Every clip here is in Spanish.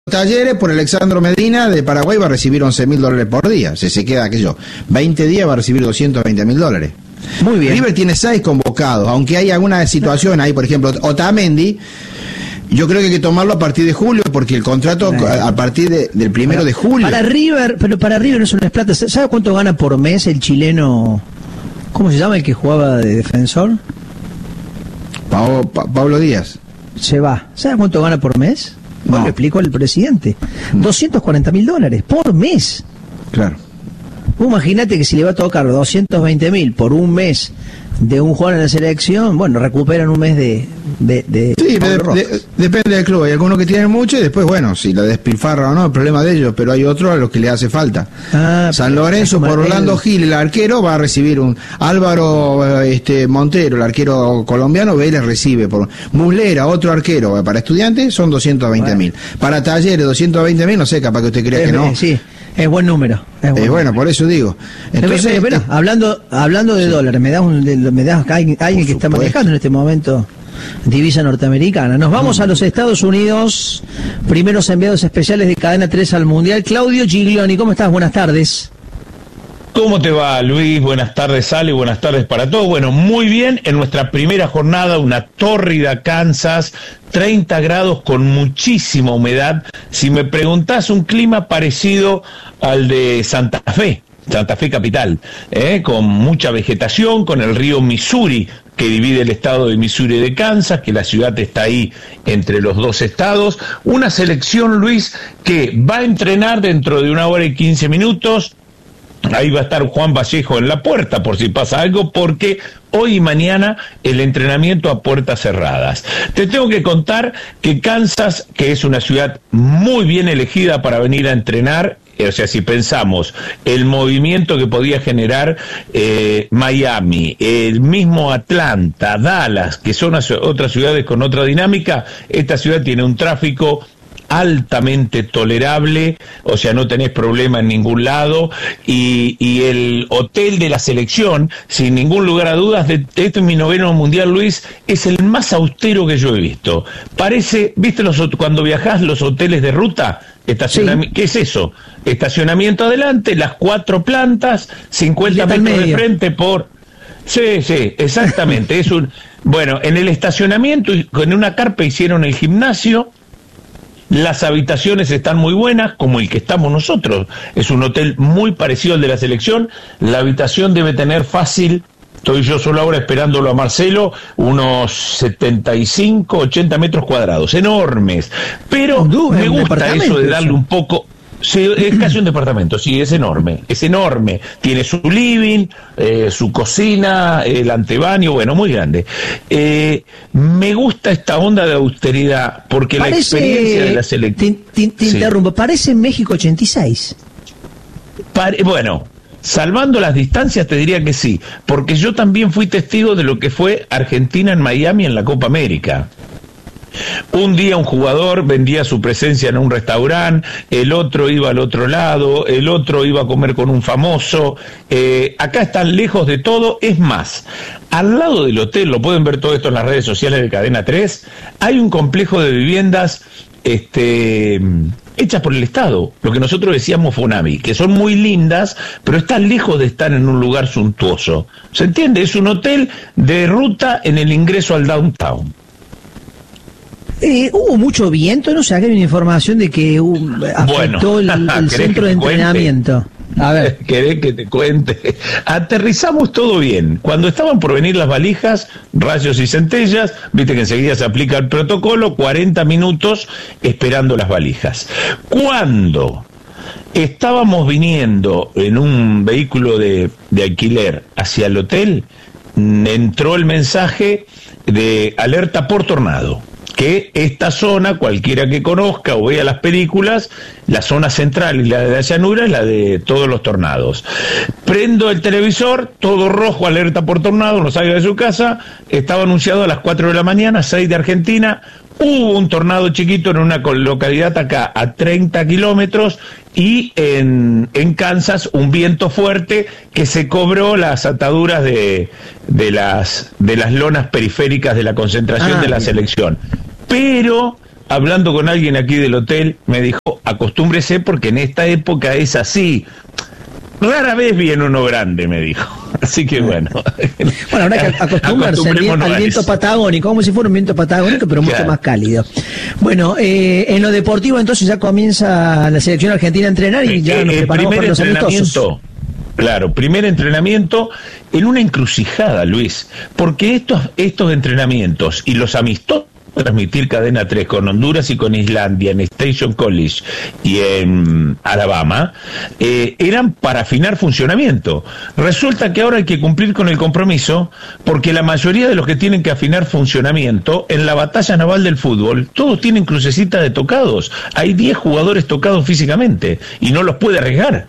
Talleres por Alexandro Medina de Paraguay va a recibir $11.000 por día. Si se queda, 20 días va a recibir $220.000. Muy bien. River tiene 6 convocados, aunque hay alguna situación ahí, por ejemplo, Otamendi, yo creo que hay que tomarlo a partir de julio, porque el contrato a partir del 1 de julio. Para River, pero para River eso no es plata. ¿Sabe cuánto gana por mes el chileno? ¿Cómo se llama el que jugaba de defensor? Pablo Díaz. Se va. ¿Sabe cuánto gana por mes? No. Lo explicó el presidente. $240.000 por mes. Claro. Imagínate que si le va a tocar 220.000 por un mes de un jugador en la selección, bueno, recuperan un mes de sí, depende del club. Hay algunos que tienen mucho y después, bueno, si la despilfarra o no, el problema de ellos, pero hay otros a los que le hace falta. San Lorenzo por Orlando Gil, el arquero, va a recibir un Álvaro Montero, el arquero colombiano, Vélez recibe por Muslera, otro arquero para Estudiantes, son 220.000. Bueno. Para Talleres, 220.000, no sé, capaz que usted crea que no. Sí. Es buen número. Bueno, por eso digo. Entonces, pero, hablando de dólares, me das alguien que está manejando en este momento divisa norteamericana. Nos vamos a los Estados Unidos. Primeros enviados especiales de Cadena 3 al Mundial. Claudio Giglioni, ¿cómo estás? Buenas tardes. ¿Cómo te va, Luis? Buenas tardes, Ale, buenas tardes para todos. Bueno, muy bien, en nuestra primera jornada, una tórrida Kansas, 30 grados con muchísima humedad. Si me preguntás, un clima parecido al de Santa Fe capital, con mucha vegetación, con el río Missouri, que divide el estado de Missouri de Kansas, que la ciudad está ahí entre los dos estados. Una selección, Luis, que va a entrenar dentro de 1 hora y 15 minutos. Ahí va a estar Juan Vallejo en la puerta por si pasa algo, porque hoy y mañana el entrenamiento a puertas cerradas. Te tengo que contar que Kansas, que es una ciudad muy bien elegida para venir a entrenar, o sea, si pensamos el movimiento que podía generar Miami, el mismo Atlanta, Dallas, que son otras ciudades con otra dinámica, esta ciudad tiene un tráfico altamente tolerable, o sea, no tenés problema en ningún lado, y el hotel de la selección, sin ningún lugar a dudas, de este es mi 9º mundial, Luis, es el más austero que yo he visto. Parece, ¿viste cuando viajás los hoteles de ruta? Sí. ¿Qué es eso? Estacionamiento adelante, las 4 plantas, 50 metros de frente por... Sí, exactamente. Bueno, en el estacionamiento, con una carpa hicieron el gimnasio. Las habitaciones están muy buenas, como el que estamos nosotros. Es un hotel muy parecido al de la selección. La habitación debe tener fácil, estoy yo solo ahora esperándolo a Marcelo, unos 75, 80 metros cuadrados, enormes. Pero me gusta eso de darle un poco... Sí, es casi un departamento, sí, es enorme. Tiene su living, su cocina, el antebaño, bueno, muy grande. Me gusta esta onda de austeridad, porque la experiencia de la selección... Te interrumpo, parece México 86. Bueno, salvando las distancias te diría que sí, porque yo también fui testigo de lo que fue Argentina en Miami en la Copa América. Un día un jugador vendía su presencia en un restaurante, el otro iba al otro lado, el otro iba a comer con un famoso. Acá están lejos de todo. Es más, al lado del hotel, lo pueden ver todo esto en las redes sociales de Cadena 3, hay un complejo de viviendas hechas por el Estado, lo que nosotros decíamos Fonavi, que son muy lindas, pero están lejos de estar en un lugar suntuoso. ¿Se entiende? Es un hotel de ruta en el ingreso al downtown. Hubo mucho viento, no sé, acá hay una información de que afectó el centro de entrenamiento. A ver. ¿Querés que te cuente? Aterrizamos todo bien. Cuando estaban por venir las valijas, rayos y centellas, viste que enseguida se aplica el protocolo, 40 minutos esperando las valijas. Cuando estábamos viniendo en un vehículo de alquiler hacia el hotel, entró el mensaje de alerta por tornado. Que esta zona, cualquiera que conozca o vea las películas, la zona central y la de la llanura es la de todos los tornados. Prendo el televisor, todo rojo, alerta por tornado, no salga de su casa, estaba anunciado a las 4 de la mañana, 6 de Argentina, hubo un tornado chiquito en una localidad acá a 30 kilómetros y en Kansas un viento fuerte que se cobró las ataduras de las lonas periféricas de la concentración de la selección. Pero hablando con alguien aquí del hotel, me dijo, acostúmbrese porque en esta época es así. Rara vez viene uno grande, me dijo. Así que bueno. Bueno, habrá que acostumbrarse al viento patagónico, como si fuera un viento patagónico, pero mucho más cálido. Bueno, en lo deportivo entonces ya comienza la selección argentina a entrenar y ya nos preparamos para los amistosos. Claro, primer entrenamiento en una encrucijada, Luis, porque estos entrenamientos y los amistosos transmitir Cadena 3 con Honduras y con Islandia en Station College y en Alabama, eran para afinar funcionamiento. Resulta que ahora hay que cumplir con el compromiso porque la mayoría de los que tienen que afinar funcionamiento en la batalla naval del fútbol, todos tienen crucecita de tocados. Hay 10 jugadores tocados físicamente y no los puede arriesgar.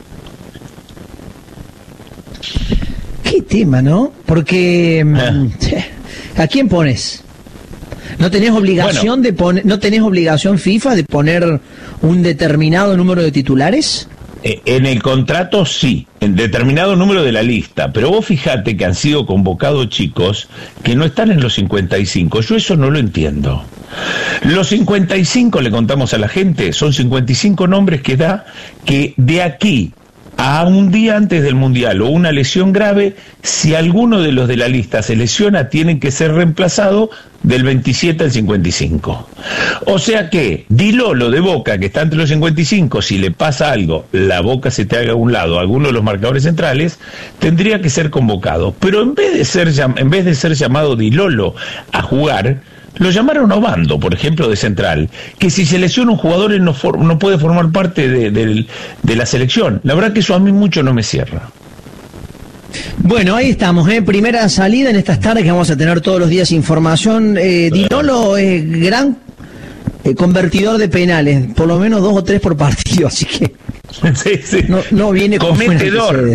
Qué tema, ¿no? Porque ¿a quién pones? ¿No tenés obligación no tenés obligación FIFA de poner un determinado número de titulares? En el contrato sí, en determinado número de la lista, pero vos fijate que han sido convocados chicos que no están en los 55, yo eso no lo entiendo. Los 55, le contamos a la gente, son 55 nombres que da que de aquí a un día antes del Mundial o una lesión grave, si alguno de los de la lista se lesiona, tienen que ser reemplazados del 27 al 55. O sea que Di Lolo de Boca, que está entre los 55, si le pasa algo, la Boca se te haga a un lado, alguno de los marcadores centrales, tendría que ser convocado. Pero en vez de ser llamado Di Lolo a jugar, lo llamaron Obando, por ejemplo, de central, que si se lesiona un jugador él no puede formar parte de la selección. La verdad que eso a mí mucho no me cierra. Bueno, ahí estamos, primera salida en estas tardes que vamos a tener todos los días información. Di Lolo es gran convertidor de penales, por lo menos 2 o 3 por partido, así que sí. No viene con cometedor.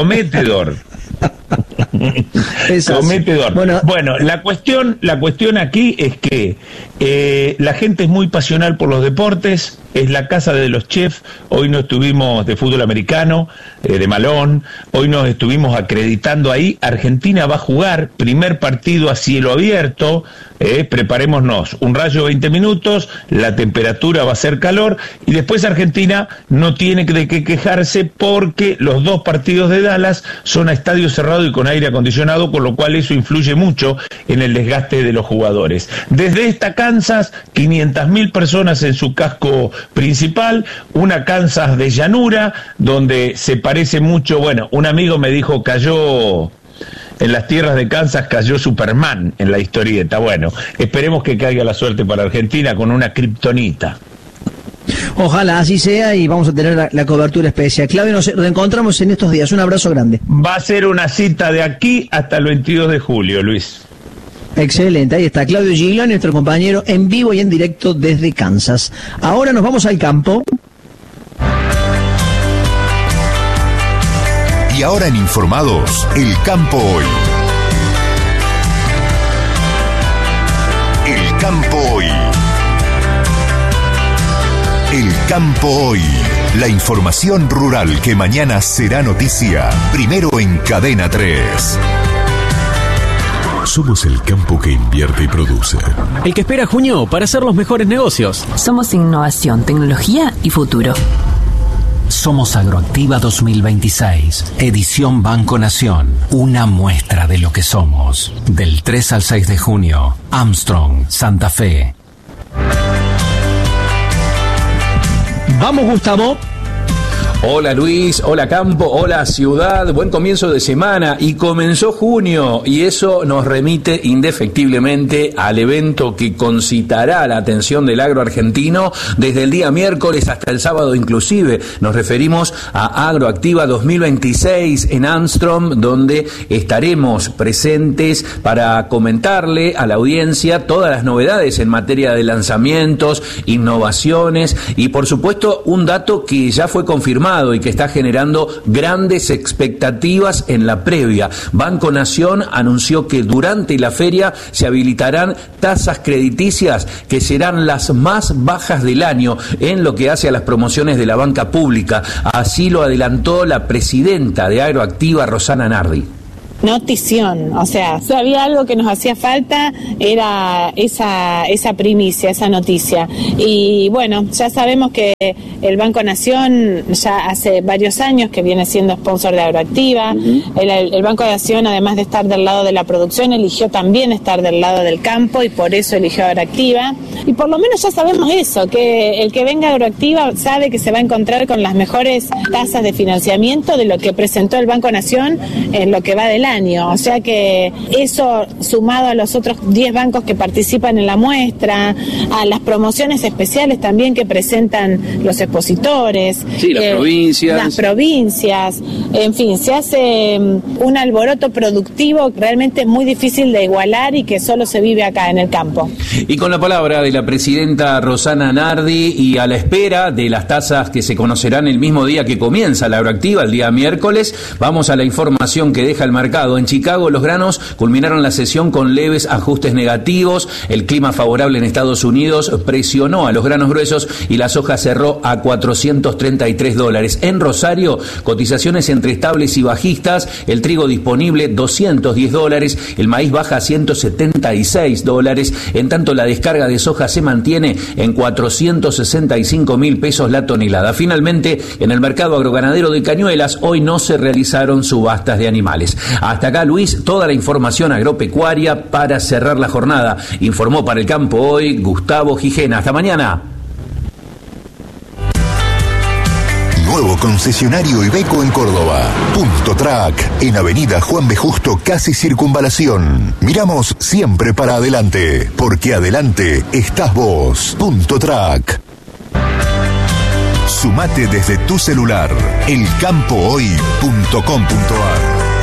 Cometedor. Bueno, la cuestión aquí es que la gente es muy pasional por los deportes, es la casa de los chefs. Hoy nos estuvimos de fútbol americano, de Malón, hoy nos estuvimos acreditando ahí. Argentina va a jugar primer partido a cielo abierto, preparémonos, un rayo 20 minutos, la temperatura va a ser calor y después Argentina no tiene de qué quejarse porque los 2 partidos de Dallas son a estadio cerrado y con aire acondicionado, con lo cual eso influye mucho en el desgaste de los jugadores. Desde esta Kansas, 500.000 personas en su casco principal, una Kansas de llanura, donde se parece mucho, bueno, un amigo me dijo, cayó en las tierras de Kansas, cayó Superman en la historieta. Bueno, esperemos que caiga la suerte para Argentina con una kriptonita. Ojalá así sea y vamos a tener la cobertura especial. Claudio, nos reencontramos en estos días. Un abrazo grande. Va a ser una cita de aquí hasta el 22 de julio, Luis. Excelente, ahí está Claudio Gigliotti, nuestro compañero en vivo y en directo desde Kansas. Ahora nos vamos al campo. Y ahora en Informados, el campo hoy. El campo hoy. El campo hoy. La información rural que mañana será noticia. Primero en Cadena 3. Somos el campo que invierte y produce. El que espera junio para hacer los mejores negocios. Somos innovación, tecnología y futuro. Somos Agroactiva 2026, edición Banco Nación, una muestra de lo que somos. Del 3 al 6 de junio, Armstrong, Santa Fe. Vamos, Gustavo. Hola Luis, hola campo, hola ciudad, buen comienzo de semana y comenzó junio y eso nos remite indefectiblemente al evento que concitará la atención del agro argentino desde el día miércoles hasta el sábado inclusive. Nos referimos a Agroactiva 2026 en Armstrong, donde estaremos presentes para comentarle a la audiencia todas las novedades en materia de lanzamientos, innovaciones y por supuesto un dato que ya fue confirmado y que está generando grandes expectativas en la previa. Banco Nación anunció que durante la feria se habilitarán tasas crediticias que serán las más bajas del año en lo que hace a las promociones de la banca pública. Así lo adelantó la presidenta de Agroactiva, Rosana Nardi. notición. O sea, si había algo que nos hacía falta, era esa primicia, esa noticia. Y bueno, ya sabemos que el Banco Nación ya hace varios años que viene siendo sponsor de Agroactiva. El Banco Nación, además de estar del lado de la producción, eligió también estar del lado del campo y por eso eligió Agroactiva. Y por lo menos ya sabemos eso, que el que venga a Agroactiva sabe que se va a encontrar con las mejores tasas de financiamiento de lo que presentó el Banco Nación en lo que va del año. O sea que eso, sumado a los otros 10 bancos que participan en la muestra, a las promociones especiales también que presentan los expositores, las provincias, en fin, se hace un alboroto productivo realmente muy difícil de igualar y que solo se vive acá en el campo. Y con la palabra de la presidenta Rosana Nardi y a la espera de las tasas que se conocerán el mismo día que comienza la Agroactiva, el día miércoles, vamos a la información que deja el mercado. En Chicago los granos culminaron la sesión con leves ajustes negativos. El clima favorable en Estados Unidos presionó a los granos gruesos y la soja cerró a $433. En Rosario, cotizaciones entre estables y bajistas. El trigo disponible $210, el maíz baja a $176. En tanto, la descarga de soja se mantiene en 465.000 pesos la tonelada. Finalmente, en el mercado agroganadero de Cañuelas, hoy no se realizaron subastas de animales. Hasta acá, Luis, toda la información agropecuaria para cerrar la jornada. Informó para el campo hoy Gustavo Gijena. Hasta mañana. Nuevo concesionario Iveco en Córdoba. Punto Track, en Avenida Juan B. Justo, casi Circunvalación. Miramos siempre para adelante, porque adelante estás vos. Punto Track. Sumate desde tu celular. Elcampohoy.com.ar